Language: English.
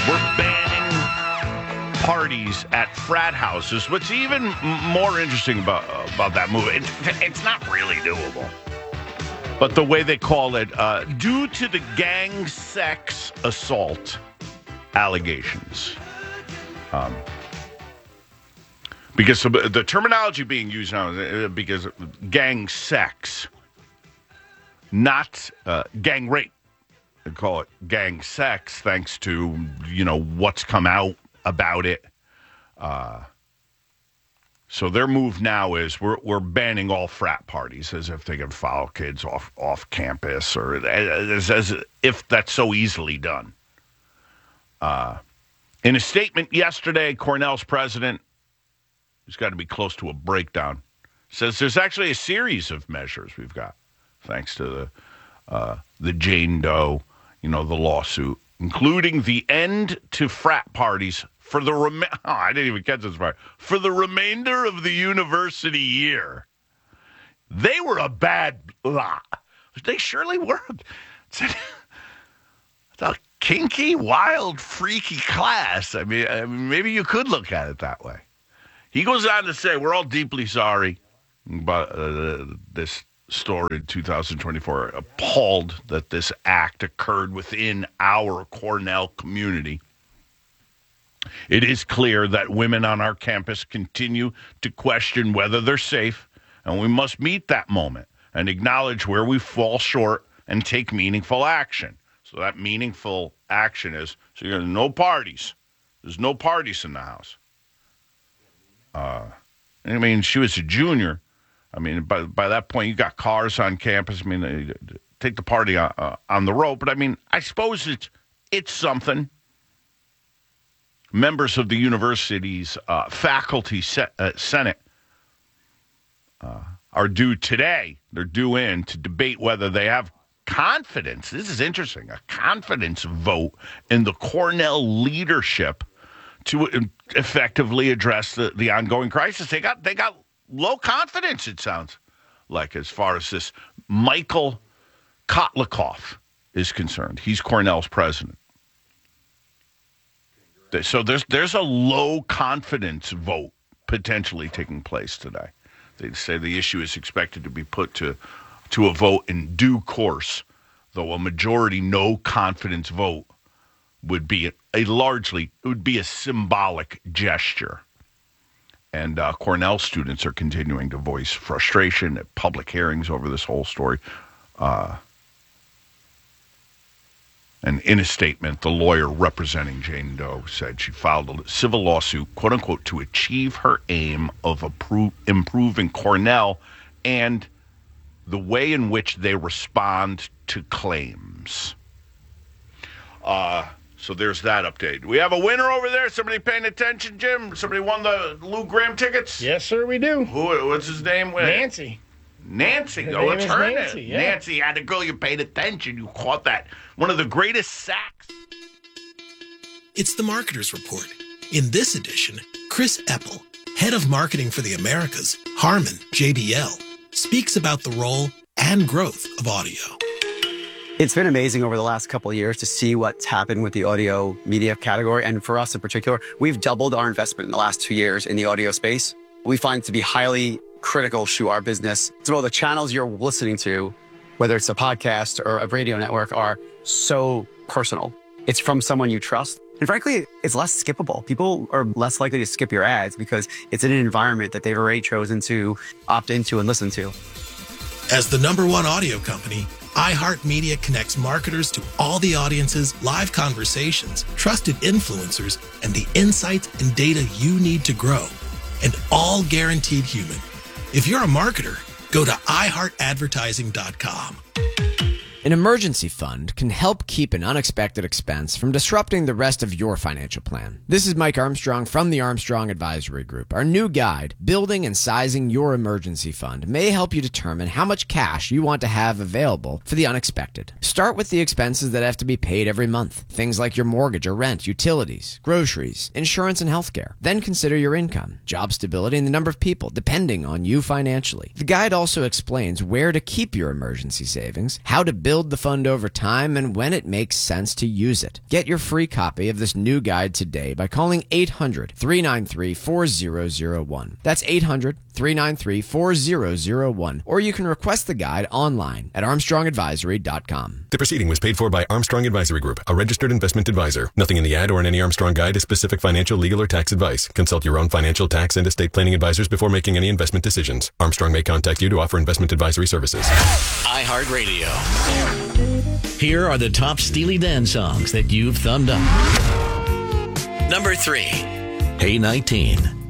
We're banning parties at frat houses. What's even more interesting about that move, it's not really doable. But the way they call it, due to the gang sex assault allegations. Because the terminology being used now is because gang sex, not gang rape. They call it gang sex thanks to, what's come out about it. So their move now is we're banning all frat parties as if they can follow kids off campus or as if that's so easily done. In a statement yesterday, Cornell's president, who's got to be close to a breakdown, says there's actually a series of measures we've got, thanks to the Jane Doe, the lawsuit, including the end to frat parties for the I didn't even catch this part. For the remainder of the university year. They were a bad lot. They surely were. It's a kinky, wild, freaky class. I mean, maybe you could look at it that way. He goes on to say, we're all deeply sorry about this story in 2024, appalled that this act occurred within our Cornell community. It is clear that women on our campus continue to question whether they're safe, and we must meet that moment and acknowledge where we fall short and take meaningful action. So that meaningful action is, there's no parties. There's no parties in the house. She was a junior. By that point, you got cars on campus. They take the party on the road. But, I suppose it's something. Members of the university's faculty senate are due today. They're due in to debate whether they have confidence. This is interesting. A confidence vote in the Cornell leadership to effectively address the ongoing crisis. They got low confidence, it sounds like, as far as this Michael Kotlikoff is concerned. He's Cornell's president. So there's a low confidence vote potentially taking place today. They say the issue is expected to be put to a vote in due course, though a majority no confidence vote would be a symbolic gesture. And Cornell students are continuing to voice frustration at public hearings over this whole story. And in a statement, the lawyer representing Jane Doe said she filed a civil lawsuit, quote unquote, to achieve her aim of improving Cornell and the way in which they respond to claims. So there's that update. We have a winner over there. Somebody paying attention, Jim? Somebody won the Lou Graham tickets? Yes, sir, we do. What's his name? Nancy. Nancy. Oh, it's her Nancy, name. yeah. Nancy, the girl you paid attention. You caught that. One of the greatest sacks. It's the Marketer's Report. In this edition, Chris Eppel, head of marketing for the Americas, Harman JBL, speaks about the role and growth of audio. It's been amazing over the last couple of years to see what's happened with the audio media category. And for us in particular, we've doubled our investment in the last 2 years in the audio space. We find it to be highly critical to our business. So the channels you're listening to, whether it's a podcast or a radio network, are so personal. It's from someone you trust. And frankly, it's less skippable. People are less likely to skip your ads because it's in an environment that they've already chosen to opt into and listen to. As the #1 audio company, iHeartMedia connects marketers to all the audiences, live conversations, trusted influencers, and the insights and data you need to grow. And all guaranteed human. If you're a marketer, go to iHeartAdvertising.com. An emergency fund can help keep an unexpected expense from disrupting the rest of your financial plan. This is Mike Armstrong from the Armstrong Advisory Group. Our new guide, Building and Sizing Your Emergency Fund, may help you determine how much cash you want to have available for the unexpected. Start with the expenses that have to be paid every month. Things like your mortgage or rent, utilities, groceries, insurance, and healthcare. Then consider your income, job stability, and the number of people depending on you financially. The guide also explains where to keep your emergency savings, how to build build the fund over time and when it makes sense to use it. Get your free copy of this new guide today by calling 800-393-4001. That's 800-393-4001. Or you can request the guide online at armstrongadvisory.com. The proceeding was paid for by Armstrong Advisory Group, a registered investment advisor. Nothing in the ad or in any Armstrong guide is specific financial, legal, or tax advice. Consult your own financial, tax, and estate planning advisors before making any investment decisions. Armstrong may contact you to offer investment advisory services. iHeartRadio. Here are the top Steely Dan songs that you've thumbed up. Number 3, Hey 19.